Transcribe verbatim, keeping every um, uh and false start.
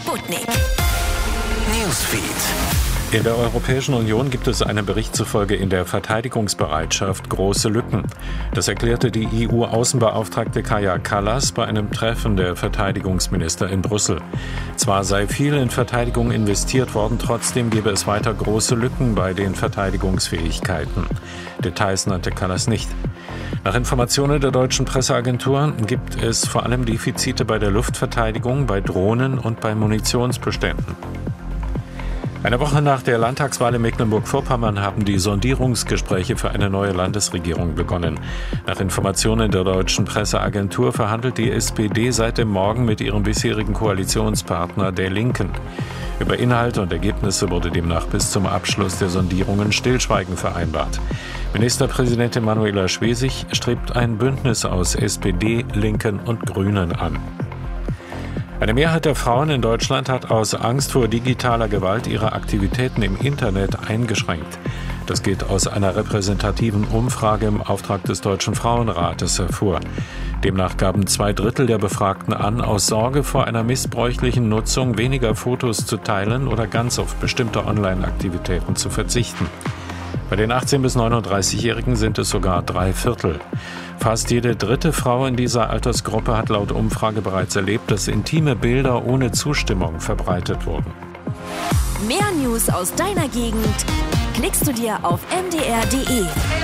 Sputnik Newsfeed. In der Europäischen Union gibt es einem Bericht zufolge in der Verteidigungsbereitschaft große Lücken. Das erklärte die E U-Außenbeauftragte Kaja Kallas bei einem Treffen der Verteidigungsminister in Brüssel. Zwar sei viel in Verteidigung investiert worden, trotzdem gebe es weiter große Lücken bei den Verteidigungsfähigkeiten. Details nannte Kallas nicht. Nach Informationen der deutschen Presseagentur gibt es vor allem Defizite bei der Luftverteidigung, bei Drohnen und bei Munitionsbeständen. Eine Woche nach der Landtagswahl in Mecklenburg-Vorpommern haben die Sondierungsgespräche für eine neue Landesregierung begonnen. Nach Informationen der deutschen Presseagentur verhandelt die S P D seit dem Morgen mit ihrem bisherigen Koalitionspartner der Linken. Über Inhalte und Ergebnisse wurde demnach bis zum Abschluss der Sondierungen Stillschweigen vereinbart. Ministerpräsidentin Manuela Schwesig strebt ein Bündnis aus S P D, Linken und Grünen an. Eine Mehrheit der Frauen in Deutschland hat aus Angst vor digitaler Gewalt ihre Aktivitäten im Internet eingeschränkt. Das geht aus einer repräsentativen Umfrage im Auftrag des Deutschen Frauenrates hervor. Demnach gaben zwei Drittel der Befragten an, aus Sorge vor einer missbräuchlichen Nutzung weniger Fotos zu teilen oder ganz auf bestimmte Online-Aktivitäten zu verzichten. Bei den achtzehn- bis neununddreißigjährigen sind es sogar drei Viertel. Fast jede dritte Frau in dieser Altersgruppe hat laut Umfrage bereits erlebt, dass intime Bilder ohne Zustimmung verbreitet wurden. Mehr News aus deiner Gegend klickst du dir auf m d r punkt d e.